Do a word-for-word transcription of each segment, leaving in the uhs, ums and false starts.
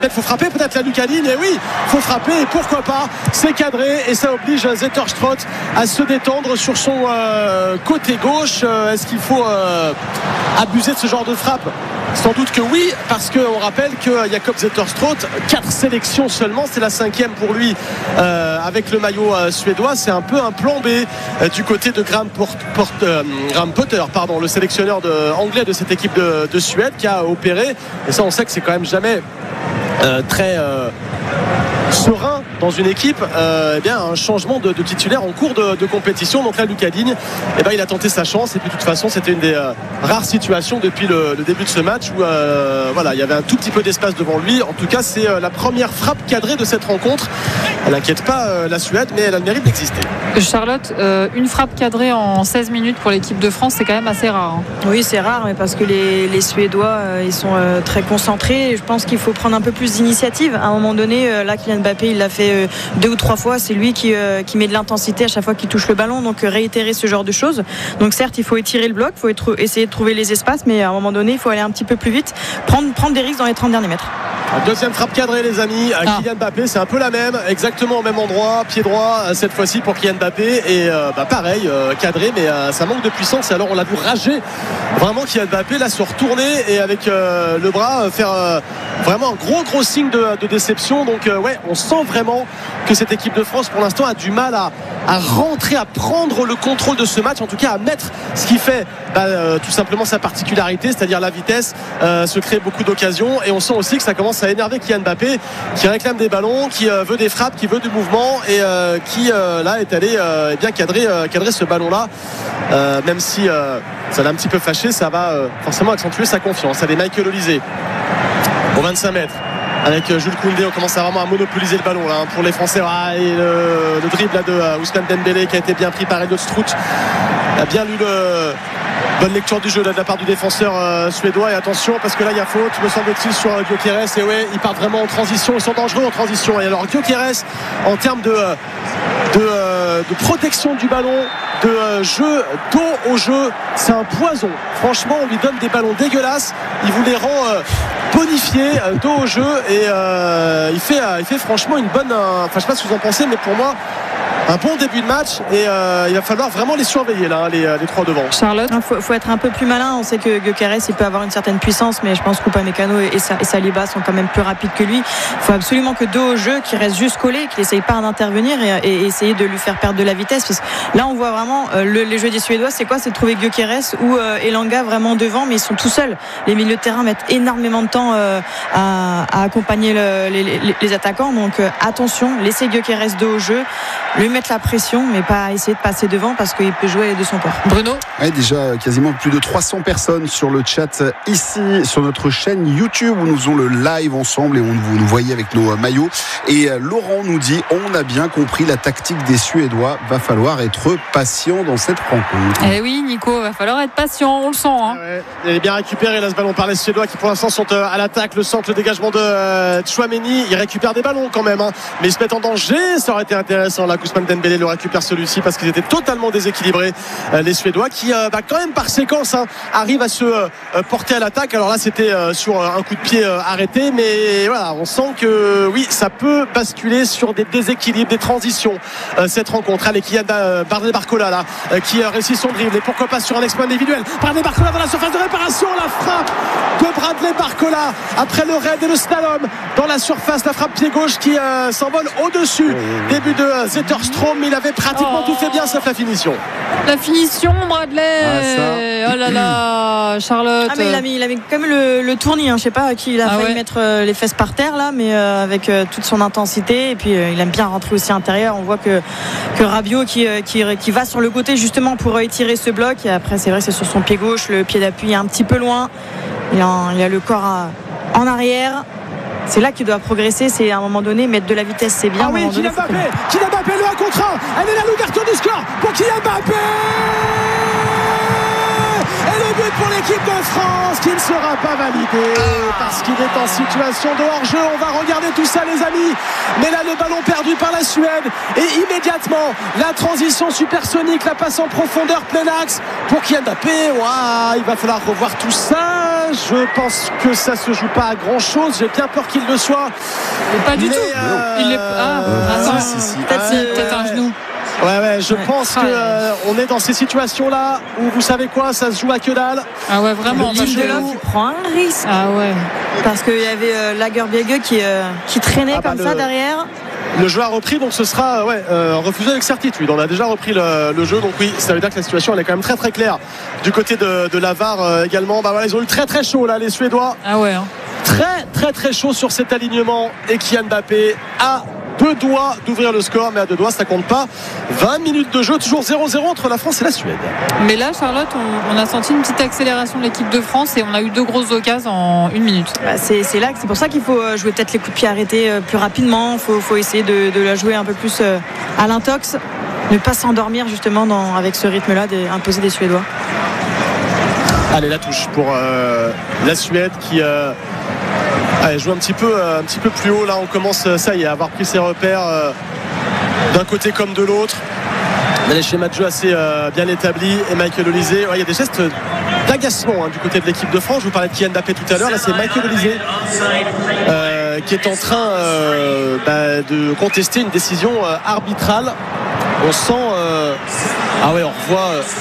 Il faut frapper peut-être la Lucadine, et oui, il faut frapper, et pourquoi pas, c'est cadré, et ça oblige Zetterström à se détendre sur son euh, côté gauche. Euh, est-ce qu'il faut euh, abuser de ce genre de frappe? Sans doute que oui, parce qu'on rappelle que Jakob Zetterström, quatre sélections seulement, c'est la cinquième pour lui euh, avec le maillot euh, suédois. C'est un peu un plan B euh, du côté de Graham, Port, Port, euh, Graham Potter, pardon, le sélectionneur de, anglais de cette équipe de, de Suède, qui a opéré, et ça on sait que c'est quand même jamais Euh, très euh, serein dans une équipe, euh, eh bien un changement de, de titulaire en cours de, de compétition. Donc là Lucadine, eh ben, il a tenté sa chance, et puis de toute façon c'était une des euh, rares situations depuis le, le début de ce match où euh, voilà, il y avait un tout petit peu d'espace devant lui. En tout cas c'est euh, la première frappe cadrée de cette rencontre. Elle n'inquiète pas euh, la Suède, mais elle a le mérite d'exister. Charlotte, euh, une frappe cadrée en seize minutes pour l'équipe de France, c'est quand même assez rare, hein. Oui, c'est rare, mais parce que les, les Suédois euh, ils sont euh, très concentrés, et je pense qu'il faut prendre un peu plus d'initiative à un moment donné. euh, là Kylian Mbappé il l'a fait euh, deux ou trois fois, c'est lui qui, euh, qui met de l'intensité à chaque fois qu'il touche le ballon, donc euh, réitérer ce genre de choses. Donc certes il faut étirer le bloc, il faut être, essayer de trouver les espaces, mais à un moment donné il faut aller un petit peu plus vite, prendre, prendre des risques dans les trente derniers mètres. Deuxième frappe cadrée les amis, ah. Kylian Mbappé, c'est un peu la même, exactement au même endroit, pied droit cette fois-ci pour Kylian Mbappé, et euh, bah pareil, euh, cadré, mais euh, ça manque de puissance, et alors on l'a vu rager vraiment Kylian Mbappé, là se retourner et avec euh, le bras euh, faire euh, vraiment un gros gros signe de, de déception. Donc euh, ouais, on sent vraiment que cette équipe de France pour l'instant a du mal à, à rentrer, à prendre le contrôle de ce match, en tout cas à mettre ce qui fait bah, euh, tout simplement sa particularité, c'est-à-dire la vitesse, euh, se crée beaucoup d'occasions, et on sent aussi que ça commence à énerver Kylian Mbappé, qui réclame des ballons, qui euh, veut des frappes, qui veut du mouvement, et euh, qui euh, là est allé euh, bien cadrer, euh, cadrer ce ballon là, euh, même si euh, ça l'a un petit peu fâché, ça va euh, forcément accentuer sa confiance. Allez, Michael Olise au vingt-cinq mètres avec Jules Koundé, on commence à vraiment à monopoliser le ballon là, hein, pour les Français. Ah, et le, le dribble là, de uh, Ousmane Dembélé qui a été bien pris par Elliot Strout, a bien lu le bonne lecture du jeu là, de la part du défenseur euh, suédois, et attention parce que là il y a faute me semble-t-il sur euh, Gyökeres, et ouais, ils partent vraiment en transition, ils sont dangereux en transition. Et alors Gyökeres, en termes de, de, euh, de protection du ballon, de euh, jeu dos au jeu, c'est un poison. Franchement on lui donne des ballons dégueulasses, il vous les rend euh, bonifiés euh, dos au jeu, et euh, il, fait, euh, il fait franchement une bonne euh, enfin je sais pas ce que vous en pensez, mais pour moi un bon début de match, et euh, il va falloir vraiment les surveiller là, les, les trois devant. Charlotte, il faut, faut être un peu plus malin. On sait que Gyökeres il peut avoir une certaine puissance, mais je pense qu'Upamecano et, et Saliba sont quand même plus rapides que lui. Il faut absolument que dos au jeu, qu'il reste juste collé, qu'il essaye pas d'intervenir, et, et essayer de lui faire perdre de la vitesse, parce que là on voit vraiment euh, le, les jeux des Suédois, c'est quoi? C'est de trouver Gyökeres ou euh, Elanga vraiment devant, mais ils sont tout seuls. Les milieux de terrain mettent énormément de temps euh, à, à accompagner le, les, les, les attaquants, donc euh, attention, laissez Gyökeres dos au jeu, lui mettre la pression, mais pas essayer de passer devant, parce qu'il peut jouer de son corps. Bruno, ouais, déjà quasiment plus de trois cents personnes sur le chat ici sur notre chaîne YouTube où nous faisons le live ensemble, et on vous nous voyez avec nos maillots. Et Laurent nous dit: on a bien compris la tactique des Suédois, va falloir être patient dans cette rencontre. Eh oui Nico, va falloir être patient, on le sent, hein. Ouais, il est bien récupéré là ce ballon par les Suédois, qui pour l'instant sont à l'attaque. Le centre, le dégagement de euh, Tchouaméni, il récupère des ballons quand même, hein, mais ils se mettent en danger. Ça aurait été intéressant là qu'Ousmane Dembélé le récupère celui-ci, parce qu'ils étaient totalement déséquilibrés, euh, les Suédois, qui euh, bah, quand même par séquence hein, arrivent à se euh, porter à l'attaque. Alors là c'était euh, sur un coup de pied euh, arrêté, mais voilà, on sent que oui, ça peut basculer sur des déséquilibres, des transitions, euh, cette rencontre. Allez, Kylian euh, Bradley Barcola là, euh, qui euh, réussit son dribble, et pourquoi pas sur un exploit individuel. Bradley Barcola dans la surface de réparation, la frappe de Bradley Barcola après le raid et le slalom dans la surface, la frappe pied gauche qui euh, s'envole au-dessus. Début de euh, Zetterström, mais il avait pratiquement oh. tout fait bien sauf la finition. La finition, Bradley. Ah, oh là là, Charlotte. Ah mais il a mis, il a mis quand même le, le tournis, hein. Je sais pas à qui il a ah failli ouais. mettre euh, les fesses par terre là, mais euh, avec euh, toute son intensité, et puis euh, il aime bien rentrer aussi à l'intérieur. On voit que, que Rabiot qui, euh, qui, qui va sur le côté justement pour étirer ce bloc, et après c'est vrai c'est sur son pied gauche, le pied d'appui est un petit peu loin, il a, il a le corps à, en arrière. C'est là qu'il doit progresser, c'est à un moment donné mettre de la vitesse, c'est bien. Ah oui, Kylian Mbappé, Kylian Mbappé le un contre un, elle est là l'ouverture du score pour Kylian Mbappé, et le but pour l'équipe de France qui ne sera pas validé parce qu'il est en situation de hors-jeu. On va regarder tout ça les amis, mais là le ballon perdu par la Suède, et immédiatement la transition supersonique, la passe en profondeur plein axe pour Kylian Mbappé. Waouh, il va falloir revoir tout ça. Je pense que ça se joue pas à grand chose. J'ai bien peur qu'il le soit. Mais pas du mais tout. euh... Il est... Ah, euh, attends. si, si, si. Peut-être, Ah, peut-être un genou. Ouais, ouais, je Ouais. pense qu'on euh, est dans ces situations-là où vous savez quoi, ça se joue à que dalle. Ah ouais, vraiment. Le Lindelof, il prend un risque. Ah ouais. Parce qu'il y avait euh, Lagerbielke qui, euh, qui traînait Ah bah comme le... ça derrière. Le jeu a repris, donc ce sera ouais, euh, refusé avec certitude. On a déjà repris le, le jeu, donc oui, ça veut dire que la situation elle est quand même très très claire du côté de, de la V A R euh, également. Bah voilà, ils ont eu très très chaud là, les Suédois. Ah ouais. Hein. Très très très chaud sur cet alignement. Et Kylian Mbappé a deux doigts d'ouvrir le score, mais à deux doigts ça compte pas. vingt minutes de jeu, toujours zéro zéro entre la France et la Suède. Mais là, Charlotte, on, on a senti une petite accélération de l'équipe de France et on a eu deux grosses occasions en une minute. Bah, c'est, c'est là, c'est pour ça qu'il faut jouer peut-être les coups de pied arrêtés plus rapidement. Il faut, faut essayer de, de la jouer un peu plus à l'intox, ne pas s'endormir justement dans, avec ce rythme-là imposé des Suédois. Allez, la touche pour euh, la Suède qui euh, allez, joue un petit peu, euh, un petit peu plus haut. Là, on commence, ça y est, à avoir pris ses repères euh, d'un côté comme de l'autre. Il y a des schémas de jeu assez euh, bien établis. Et Michael Olise, ouais, il y a des gestes d'agacement hein, du côté de l'équipe de France. Je vous parlais de Kylian Mbappé tout à l'heure. Là, c'est Michael Olise euh, qui est en train euh, bah, de contester une décision euh, arbitrale. On sent, euh, ah ouais, on revoit. Euh,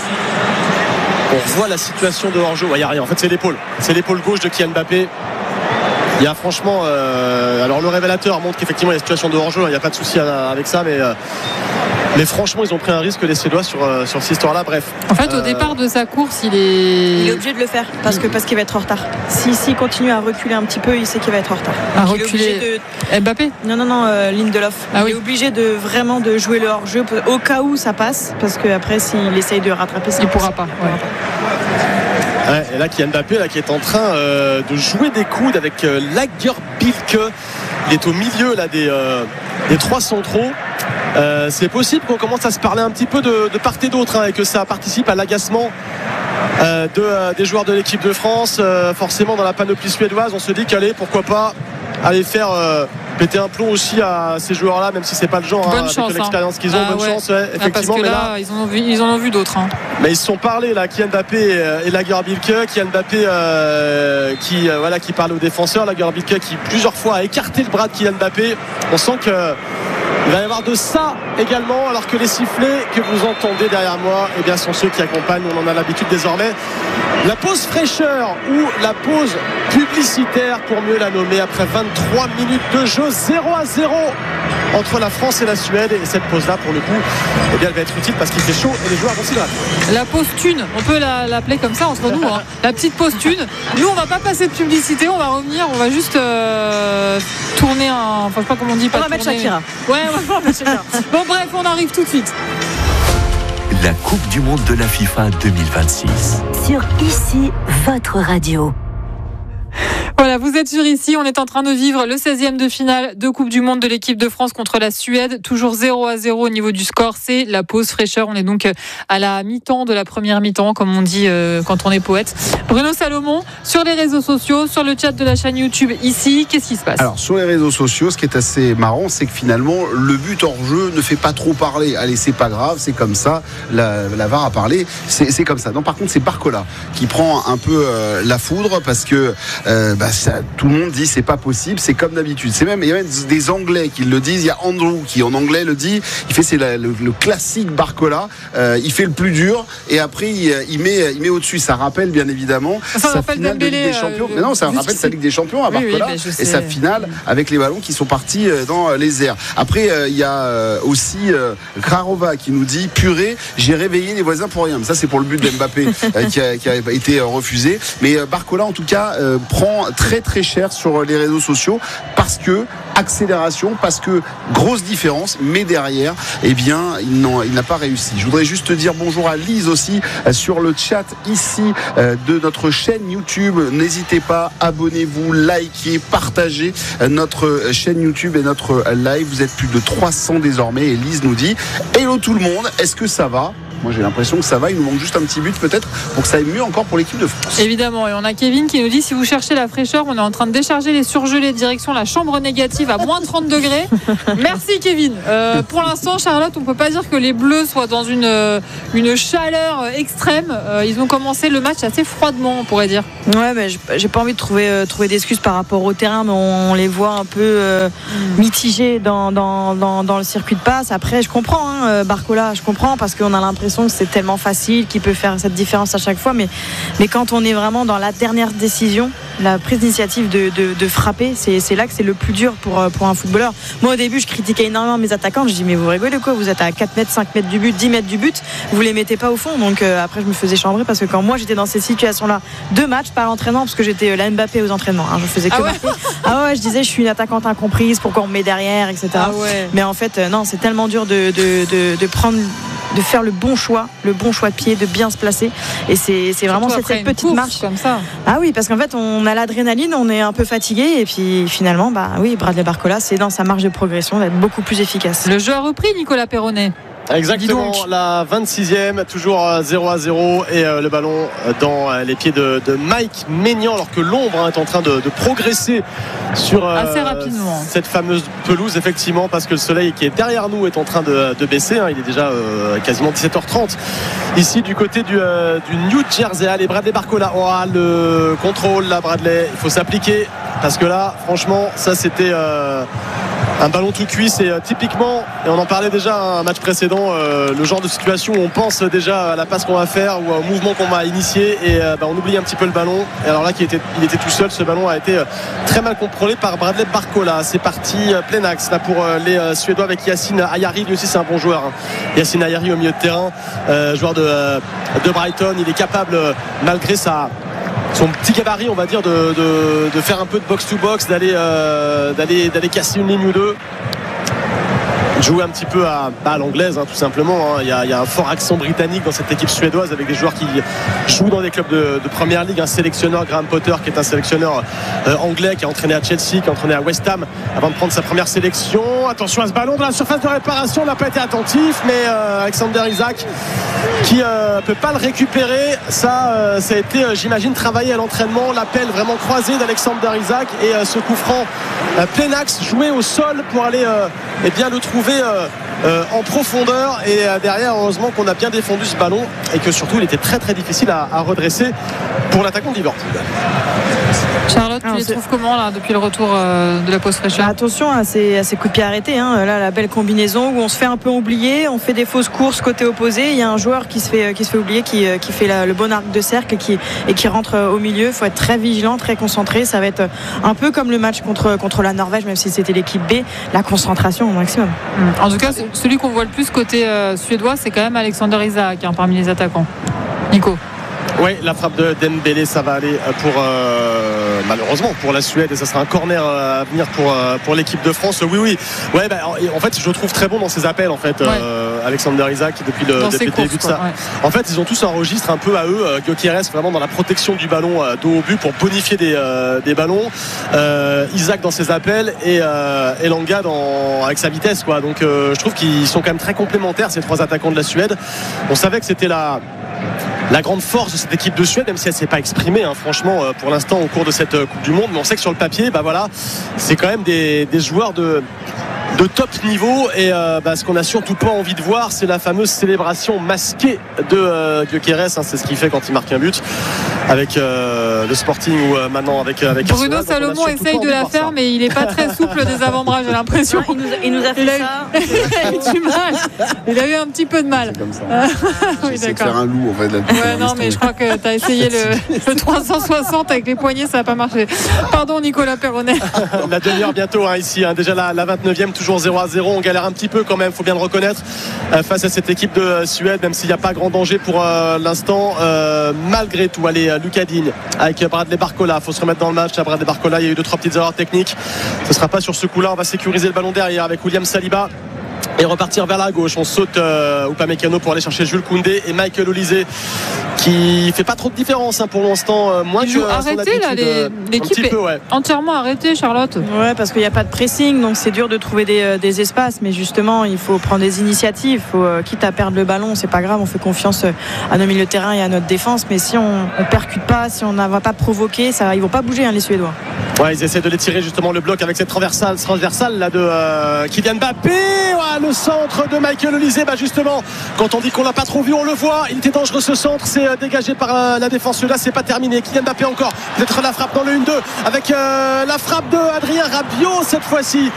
On revoit la situation de hors-jeu. Il ouais, n'y a rien. En fait, c'est l'épaule. C'est l'épaule gauche de Kylian Mbappé. Il y a franchement. Euh, alors, le révélateur montre qu'effectivement, il y a une situation de hors-jeu. Il n'y a pas de souci avec ça. Mais, euh, mais franchement, ils ont pris un risque, les Suédois, sur, euh, sur cette histoire-là. Bref. En fait, au euh, départ de sa course, il est. Il est obligé de le faire parce, que, parce qu'il va être en retard. S'il si, si continue à reculer un petit peu, il sait qu'il va être en retard. À Donc, reculer. De... Mbappé Non, non, non, euh, Lindelof. Ah, il oui. est obligé de vraiment de jouer le hors-jeu au cas où ça passe. Parce qu'après, s'il essaye de rattraper ça, il ne pourra pas. Ouais. Ouais, et là, Kylian Mbappé là, qui est en train euh, de jouer des coudes avec euh, Lagerbielke. Il est au milieu là, des, euh, des trois centraux. Euh, c'est possible qu'on commence à se parler un petit peu de, de part et d'autre hein, et que ça participe à l'agacement euh, de, euh, des joueurs de l'équipe de France. Euh, forcément, dans la panoplie suédoise, on se dit qu'allez, pourquoi pas aller faire euh, péter un plomb aussi à ces joueurs-là, même si c'est pas le genre Bonne hein, chance, avec l'expérience qu'ils ont. Ah, bonne ouais. chance, ouais, ah, parce que mais là, là ils, en ont vu, ils en ont vu d'autres. Hein. Mais ils se sont parlé là, Kylian Mbappé et Lagerbielke. Kylian Mbappé euh, qui, euh, voilà, qui parle aux défenseurs. Lagerbielke qui plusieurs fois a écarté le bras de Kylian Mbappé. On sent que il va y avoir de ça également, alors que les sifflets que vous entendez derrière moi, eh bien, sont ceux qui accompagnent, on en a l'habitude désormais, la pause fraîcheur ou la pause publicitaire pour mieux la nommer après vingt-trois minutes de jeu, zéro à zéro entre la France et la Suède. Et cette pause là pour le coup eh bien, elle va être utile parce qu'il fait chaud et les joueurs vont s'y gratter. La pause thune, on peut la, l'appeler comme ça entre nous hein. La petite pause thune. Nous on va pas passer de publicité, on va revenir, on va juste euh, tourner un. Enfin je sais pas comment on dit. Pas on va tourner, mettre Shakira. Mais... Ouais on va mettre Shakira. Bon bref, on arrive tout de suite. La Coupe du Monde de la FIFA deux mille vingt-six. Sur Ici, votre radio. Voilà, vous êtes sur Ici, on est en train de vivre le seizième de finale de Coupe du Monde de l'équipe de France contre la Suède, toujours zéro à zéro au niveau du score, c'est la pause fraîcheur, on est donc à la mi-temps de la première mi-temps, comme on dit euh, quand on est poète. Bruno Salomon, sur les réseaux sociaux, sur le chat de la chaîne YouTube Ici, qu'est-ce qui se passe ? Alors sur les réseaux sociaux, ce qui est assez marrant, c'est que finalement le but hors jeu ne fait pas trop parler. Allez, c'est pas grave, c'est comme ça, la, la V A R a parlé, c'est, c'est comme ça. Non, par contre c'est Barcola qui prend un peu euh, la foudre parce que euh, bah, ça, tout le monde dit c'est pas possible, c'est comme d'habitude. C'est même, il y a même des Anglais qui le disent. Il y a Andrew qui en anglais le dit. Il fait c'est la, le, le classique Barcola. Euh, il fait le plus dur et après il, il met, il met au-dessus. Ça rappelle bien évidemment ça sa rappelle finale Dembélé, de Ligue des Champions. euh, Mais non, ça rappelle sa Ligue des Champions à Barcola oui, oui, bah, et sa finale avec les ballons qui sont partis dans les airs. Après il euh, y a euh, aussi euh, Krarova qui nous dit purée, j'ai réveillé les voisins pour rien. Mais ça c'est pour le but d'Mbappé euh, qui, a, qui a été euh, refusé. Mais euh, Barcola en tout cas euh, prend très très cher sur les réseaux sociaux parce que accélération, parce que grosse différence, mais derrière eh bien il, il n'a pas réussi. Je voudrais juste te dire bonjour à Lise aussi euh, sur le chat ici euh, de notre chaîne YouTube. N'hésitez pas, abonnez-vous, likez, partagez euh, notre chaîne YouTube et notre live. Vous êtes plus de trois cents désormais et Lise nous dit hello tout le monde, est-ce que ça va ? Moi j'ai l'impression que ça va, il nous manque juste un petit but peut-être pour que ça aille mieux encore pour l'équipe de France. Évidemment, et on a Kevin qui nous dit si vous cherchez la fraîcheur, on est en train de décharger les surgelés direction la chambre négative à moins trente degrés. Merci Kevin. Euh, pour l'instant, Charlotte, on peut pas dire que les Bleus soient dans une, une chaleur extrême. Euh, ils ont commencé le match assez froidement, on pourrait dire. Ouais, mais j'ai pas envie de trouver, euh, trouver d'excuses par rapport au terrain, mais on, on les voit un peu euh, mmh. mitigés dans, dans, dans, dans le circuit de passe. Après, je comprends, hein, Barcola, je comprends parce qu'on a l'impression que c'est tellement facile qu'il peut faire cette différence à chaque fois, mais, mais quand on est vraiment dans la dernière décision, la prise d'initiative de, de, de frapper, c'est, c'est là que c'est le plus dur pour, pour un footballeur. Moi au début je critiquais énormément mes attaquants, je dis mais vous rigolez quoi, vous êtes à quatre mètres, cinq mètres du but, dix mètres du but, vous les mettez pas au fond. Donc euh, après je me faisais chambrer parce que quand moi j'étais dans ces situations là de match, pas à l'entraînement, parce que j'étais la Mbappé aux entraînements, hein, je faisais que ah ouais, ah ouais je disais je suis une attaquante incomprise, pourquoi on me met derrière, etc. Ah ouais. Mais en fait euh, non, c'est tellement dur de, de, de, de prendre de faire le bon choix, le bon choix de pied, de bien se placer. Et c'est, c'est vraiment cette, cette petite marche comme ça. Ah oui, parce qu'en fait, on a l'adrénaline, on est un peu fatigué, et puis finalement, bah oui, Bradley Barcola, c'est dans sa marge de progression d'être beaucoup plus efficace. Le jeu a repris, Nicolas Perronnet. Exactement, la vingt-sixième, toujours zéro à zéro et euh, le ballon dans euh, les pieds de, de Mike Maignan, alors que l'ombre hein, est en train de, de progresser sur euh, assez rapidement cette fameuse pelouse, effectivement, parce que le soleil qui est derrière nous est en train de, de baisser, hein, il est déjà euh, quasiment dix-sept heures trente ici du côté du, euh, du New Jersey. Allez, Bradley Barcola, oh, le contrôle là, Bradley, il faut s'appliquer parce que là, franchement, ça c'était euh, un ballon tout cuit, c'est euh, typiquement, et on en parlait déjà un match précédent, euh, le genre de situation où on pense déjà à la passe qu'on va faire ou au mouvement qu'on va initier et euh, bah, on oublie un petit peu le ballon. Et alors là, il était, il était tout seul, ce ballon a été euh, très mal contrôlé par Bradley Barcola. C'est parti euh, plein axe là pour euh, les euh, Suédois avec Yacine Ayari, lui aussi c'est un bon joueur. Hein. Yacine Ayari au milieu de terrain, euh, joueur de, euh, de Brighton, il est capable euh, malgré sa son petit gabarit, on va dire, de, de, de faire un peu de box-to-box, d'aller, euh, d'aller, d'aller casser une ligne ou deux, jouer un petit peu à, à l'anglaise, hein, tout simplement. Hein. Il y a, il y a un fort accent britannique dans cette équipe suédoise avec des joueurs qui jouent dans des clubs de, de première ligue. Un sélectionneur, Graham Potter, qui est un sélectionneur euh, anglais, qui a entraîné à Chelsea, qui a entraîné à West Ham avant de prendre sa première sélection. Attention à ce ballon de la surface de réparation, on n'a pas été attentif, mais euh, Alexander Isak qui ne euh, peut pas le récupérer. Ça, euh, ça a été, euh, j'imagine, travaillé à l'entraînement. L'appel vraiment croisé d'Alexander Isak et euh, ce coup franc euh, plein axe joué au sol pour aller euh, eh bien, le trouver Euh, euh, en profondeur et euh, derrière heureusement qu'on a bien défendu ce ballon et que surtout il était très très difficile à, à redresser pour l'attaquant d'Ivorte. Charlotte, tu Alors, les c'est... trouves comment là depuis le retour euh, de la pause fraîcheur? Bah, attention à ces, à ces coups de pied arrêtés, hein. Là la belle combinaison où on se fait un peu oublier, on fait des fausses courses côté opposé, il y a un joueur qui se fait, qui se fait oublier, qui, qui fait la, le bon arc de cercle et qui, et qui rentre au milieu. Il faut être très vigilant, très concentré, ça va être un peu comme le match contre, contre la Norvège, même si c'était l'équipe B, la concentration au maximum. En tout cas, celui qu'on voit le plus côté euh, suédois, c'est quand même Alexander Isak hein, parmi les attaquants. Nico. Oui, la frappe de Dembélé, ça va aller pour euh, malheureusement pour la Suède et ça sera un corner à venir pour euh, pour l'équipe de France. Oui, oui. Ouais, bah, en fait, je le trouve très bon dans ses appels en fait. Ouais. Euh, Alexander Isak depuis le, depuis le début de ça. Ouais. En fait, ils ont tous un registre un peu à eux. Euh, Gyökeres vraiment dans la protection du ballon euh, dos au but pour bonifier des euh, des ballons. Euh, Isak dans ses appels et euh, Elanga dans avec sa vitesse quoi. Donc, euh, je trouve qu'ils sont quand même très complémentaires ces trois attaquants de la Suède. On savait que c'était la La grande force de cette équipe de Suède, même si elle ne s'est pas exprimée, hein, franchement, euh, pour l'instant, au cours de cette euh, Coupe du Monde, mais on sait que sur le papier, bah voilà, c'est quand même des, des joueurs de, de top niveau. Et euh, bah, ce qu'on n'a surtout pas envie de voir, c'est la fameuse célébration masquée de euh, Gyökeres. Hein, c'est ce qu'il fait quand il marque un but avec euh, le Sporting ou euh, maintenant avec, avec Bruno Arsenal. Salomon essaye de, de la faire, ça. Mais il n'est pas très souple des avant-bras, j'ai l'impression. Il nous a, il nous a fait il a, ça. Il a eu du mal. Il a eu un petit peu de mal. C'est comme ça. Oui, j'essaie de faire un loup en fait. Là, ouais, non, mais je crois que tu as essayé le, le trois cent soixante avec les poignets, ça n'a pas marché. Pardon, Nicolas Perronnet. La demi-heure bientôt hein, ici. Hein, déjà la, la vingt-neuvième, toujours zéro à zéro. On galère un petit peu quand même, il faut bien le reconnaître, euh, face à cette équipe de euh, Suède, même s'il n'y a pas grand danger pour euh, l'instant. Euh, malgré tout, allez, euh, Lucas Digne avec Bradley Barcola. Il faut se remettre dans le match. À Bradley Barcola, il y a eu deux trois petites erreurs techniques. Ce ne sera pas sur ce coup-là. On va sécuriser le ballon derrière avec William Saliba. et repartir vers la gauche. On saute euh, Upamecano pour aller chercher Jules Koundé et Michael Olise qui fait pas trop de différence hein, pour l'instant, euh, moins Il que joue son arrêté là, habitude, les- euh, l'équipe un petit est peu, ouais. entièrement arrêtée, Charlotte. Ouais, parce qu'il n'y a pas de pressing, donc c'est dur de trouver des, euh, des espaces. Mais justement, il faut prendre des initiatives. Il faut, euh, quitte à perdre le ballon, c'est pas grave. On fait confiance euh, à nos milieux de terrain et à notre défense. Mais si on ne percute pas, si on ne va pas provoquer, ça, ils vont pas bouger hein, les Suédois. Ouais, ils essaient de les tirer justement le bloc avec cette transversale, transversale là de euh, Kylian Mbappé. Ouais, le centre de Michael Olise. Bah justement, quand on dit qu'on l'a pas trop vu, on le voit. Il était dangereux ce centre. C'est euh, dégagé par euh, la défense. Là, c'est pas terminé. Kylian Mbappé encore. Peut-être la frappe dans le un deux avec euh, la frappe de Adrien Rabiot cette fois-ci.